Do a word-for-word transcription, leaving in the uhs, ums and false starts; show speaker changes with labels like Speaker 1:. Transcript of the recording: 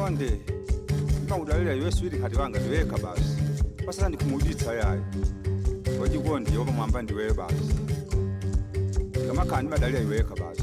Speaker 1: Chonde ngawudalela yeswidi kati wanga ndiweka basi. Pasaka ndikumuditsa yayo. Wajikundi yoba mwamba ndiwe basi. Kama kani badalia iweka basi.